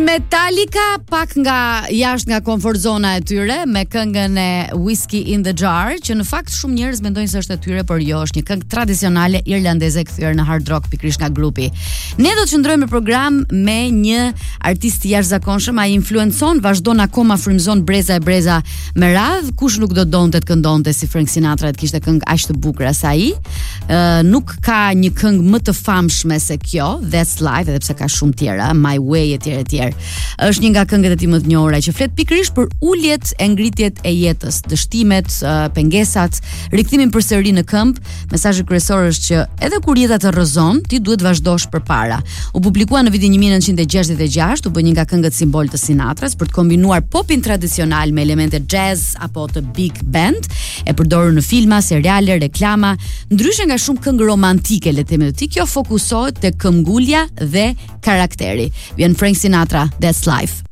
Metallica pak nga jashtë nga komfort zona e tyre me këngën e Whiskey in the Jar, që në fakt shumë njerëz mendojnë se është e tyre, por jo, është një këngë tradicionale irlandeze kthyer në hard rock pikërisht nga grupi. Ne do të qëndrojmë në program me një artist jashtëzakonshëm, ai influencon, vazhdon akoma frymzon breza e breza me radh, kush nuk do donte të këndonte si Frank Sinatra të kishte këngë aq të bukur as ai. Nuk ka një këngë më të famshme se kjo, That's Life, edhe pse ka shumë tjera, My Way etj. Është një nga këngët e tij më të njohura që flet pikërisht për uljet e ngritjet e jetës, dështimet, pengesat, rikthimin përsëri në këmbë. Mesazhi kryesor është që edhe kur jeta të rrëzon, ti duhet vazhdosh përpara. U publikua në vitin 1966, u bë një nga këngët simbol të Sinatras për të kombinuar popin tradicional me elemente jazz apo të big band, e përdorur në filma, seriale, reklama, ndryshe nga shumë këngë romantike, le të themi të tij, kjo fokusohet tek këmbgulja dhe karakteri. Vjen Frank Sinatra, That's Life.